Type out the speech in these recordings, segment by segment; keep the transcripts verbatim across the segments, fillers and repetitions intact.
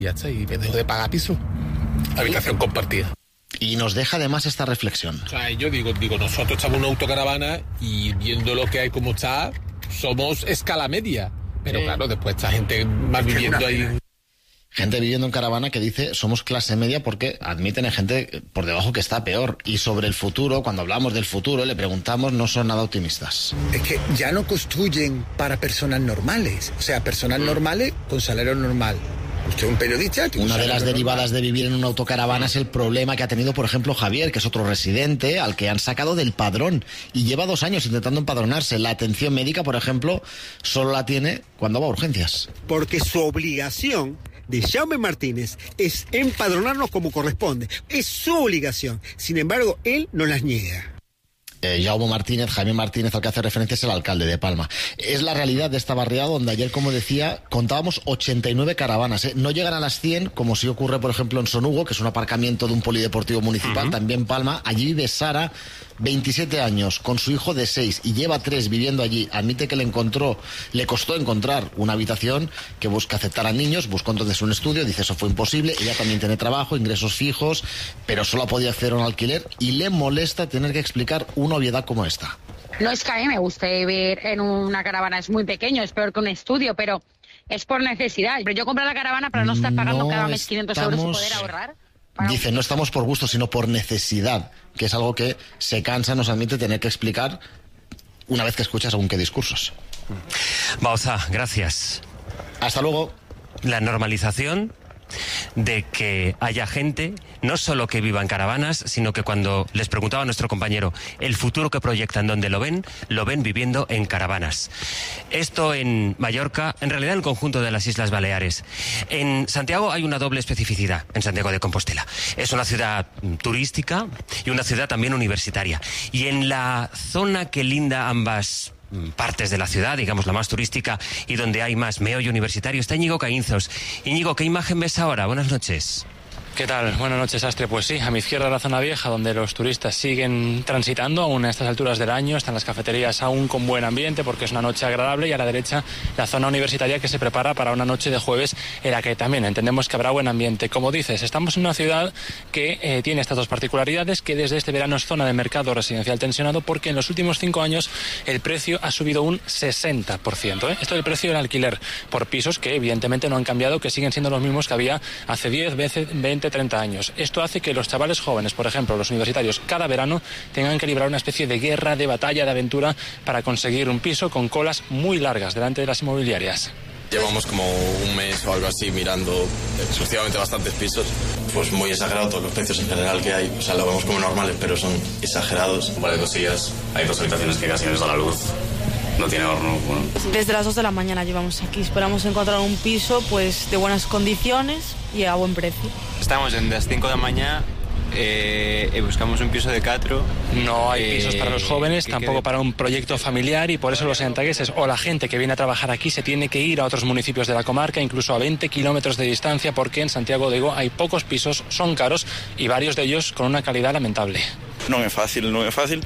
Ya está, y me dejo de pagar piso. Habitación compartida. Y nos deja además esta reflexión. O sea, yo digo, digo, nosotros estamos en una autocaravana y viendo lo que hay como está, somos escala media. Pero sí, claro, después esta gente va viviendo ahí. Gente viviendo en caravana que dice somos clase media porque admiten a gente por debajo que está peor. Y sobre el futuro, cuando hablamos del futuro, le preguntamos, no son nada optimistas. Es que ya no construyen para personas normales. O sea, personas normales con salario normal. Usted es un periodista. Una de las derivadas de vivir en una autocaravana es el problema que ha tenido, por ejemplo, Javier, que es otro residente al que han sacado del padrón y lleva dos años intentando empadronarse. La atención médica, por ejemplo, solo la tiene cuando va a urgencias. Porque su obligación de Jaume Martínez es empadronarnos como corresponde. Es su obligación. Sin embargo, él no las niega. Eh, Jaume Martínez, Jaime Martínez, al que hace referencia es el alcalde de Palma. Es la realidad de esta barriada donde ayer, como decía, contábamos ochenta y nueve caravanas. ¿eh? No llegan a las cien, como sí ocurre, por ejemplo, en Sonugo, que es un aparcamiento de un polideportivo municipal, uh-huh. también Palma. Allí vive Sara, veintisiete años, con su hijo de seis, y lleva tres viviendo allí. Admite que le encontró, le costó encontrar una habitación que busca aceptar a niños, buscó entonces un estudio, dice eso fue imposible. Ella también tiene trabajo, ingresos fijos, pero solo podía acceder a un alquiler y le molesta tener que explicar una obviedad como esta. No es que a mí me guste vivir en una caravana, es muy pequeño, es peor que un estudio, pero es por necesidad. Pero yo compré la caravana para no estar pagando no cada mes quinientos euros y poder ahorrar. Dice, un... no estamos por gusto, sino por necesidad, que es algo que se cansa, nos admite tener que explicar una vez que escuchas según qué discursos. Bauza, gracias. Hasta luego. La normalización de que haya gente, no solo que viva en caravanas, sino que cuando les preguntaba a nuestro compañero el futuro que proyectan, donde lo ven, lo ven viviendo en caravanas. Esto en Mallorca, en realidad en el conjunto de las Islas Baleares. En Santiago hay una doble especificidad, en Santiago de Compostela. Es una ciudad turística y una ciudad también universitaria. Y en la zona que linda ambas partes de la ciudad, digamos la más turística y donde hay más meollo universitario, está Íñigo Caínzos. Íñigo, ¿qué imagen ves ahora? Buenas noches. ¿Qué tal? Buenas noches, Astre. Pues sí, a mi izquierda la zona vieja, donde los turistas siguen transitando, aún a estas alturas del año, están las cafeterías aún con buen ambiente porque es una noche agradable, y a la derecha la zona universitaria que se prepara para una noche de jueves en la que también entendemos que habrá buen ambiente. Como dices, estamos en una ciudad que eh, tiene estas dos particularidades, que desde este verano es zona de mercado residencial tensionado porque en los últimos cinco años el precio ha subido un sesenta por ciento. ¿eh? Esto es el precio del alquiler por pisos que evidentemente no han cambiado, que siguen siendo los mismos que había hace diez, veinte, treinta años. Esto hace que los chavales jóvenes, por ejemplo, los universitarios, cada verano tengan que librar una especie de guerra, de batalla, de aventura para conseguir un piso, con colas muy largas delante de las inmobiliarias. Llevamos como un mes o algo así mirando sucesivamente bastantes pisos. Pues muy exagerado todos los precios en general que hay. O sea, lo vemos como normales, pero son exagerados. Vale, dos sillas. Hay dos habitaciones que casi no les da la luz. No tiene horno, bueno. Desde las dos de la mañana llevamos aquí. Esperamos encontrar un piso pues de buenas condiciones y a buen precio. Estamos en las cinco de la mañana. Eh, buscamos un piso de catro. No hay eh, pisos para los jóvenes, tampoco quede... para un proyecto familiar, y por eso los santiagueses o la gente que viene a trabajar aquí se tiene que ir a otros municipios de la comarca, incluso a veinte kilómetros de distancia, porque en Santiago de Ego hay pocos pisos, son caros y varios de ellos con una calidad lamentable. Non é fácil, non é fácil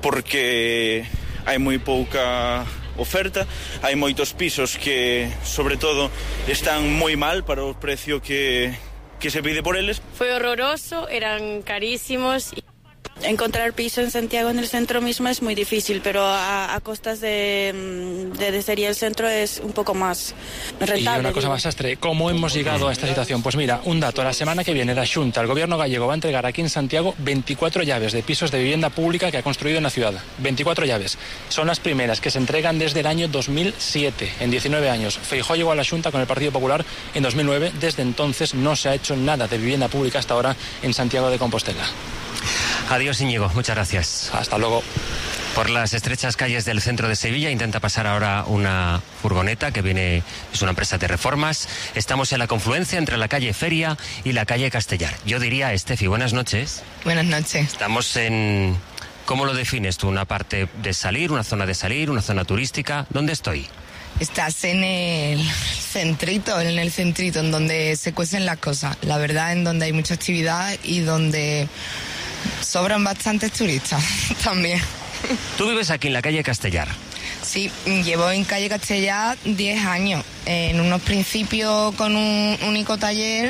porque hai moi pouca oferta, hai moitos pisos que, sobre todo, están moi mal para o precio que que se pide por ellos. Fue horroroso, eran carísimos. Encontrar piso en Santiago, en el centro mismo, es muy difícil, pero a, a costas de, de, de sería el centro es un poco más rentable. Y una cosa digo. más, Astre, ¿cómo hemos llegado a esta situación? Pues mira, un dato, la semana que viene la Xunta, el gobierno gallego, va a entregar aquí en Santiago veinticuatro llaves de pisos de vivienda pública que ha construido en la ciudad. veinticuatro llaves. Son las primeras que se entregan desde el año dos mil siete, en diecinueve años. Feijóo llegó a la Xunta con el Partido Popular en dos mil nueve, desde entonces no se ha hecho nada de vivienda pública hasta ahora en Santiago de Compostela. Adiós, Íñigo, muchas gracias. Hasta luego. Por las estrechas calles del centro de Sevilla intenta pasar ahora una furgoneta que viene, es una empresa de reformas. Estamos en la confluencia entre la calle Feria y la calle Castellar. Yo diría, Estefi, buenas noches. Buenas noches. Estamos en... ¿Cómo lo defines tú? ¿Una parte de salir, una zona de salir, una zona turística? ¿Dónde estoy? Estás en el centrito, en el centrito, en donde se cuecen las cosas. La verdad, en donde hay mucha actividad y donde sobran bastantes turistas también. Tú vives aquí en la calle Castellar. Sí, llevo en calle Castellar diez años. En unos principios con un único taller